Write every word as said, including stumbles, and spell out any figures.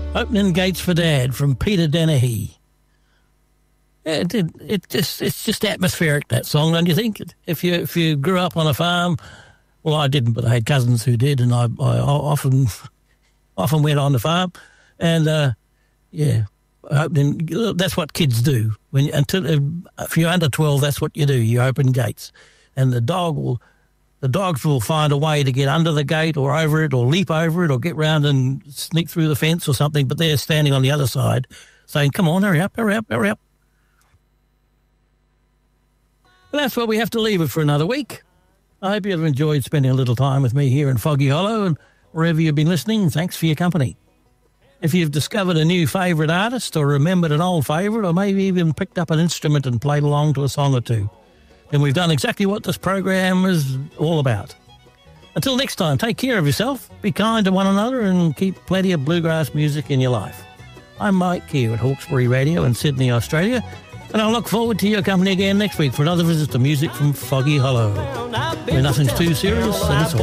Opening Gates for Dad from Peter Dennehy. Yeah, it, it, it just it's just atmospheric, that song, don't you think? If you if you grew up on a farm, well, I didn't, but I had cousins who did, and I, I often often went on the farm, and uh, yeah, opening. That's what kids do when until if you're under twelve, that's what you do. You open gates, and the dog will. The dogs will find a way to get under the gate or over it or leap over it or get round and sneak through the fence or something, but they're standing on the other side saying, come on, hurry up, hurry up, hurry up. Well, that's where we have to leave it for another week. I hope you've enjoyed spending a little time with me here in Foggy Hollow, and wherever you've been listening, thanks for your company. If you've discovered a new favourite artist or remembered an old favourite or maybe even picked up an instrument and played along to a song or two, then we've done exactly what this program is all about. Until next time, take care of yourself, be kind to one another, and keep plenty of bluegrass music in your life. I'm Mike here at Hawkesbury Radio in Sydney, Australia, and I look forward to your company again next week for another visit to music from Foggy Hollow, where nothing's too serious and it's all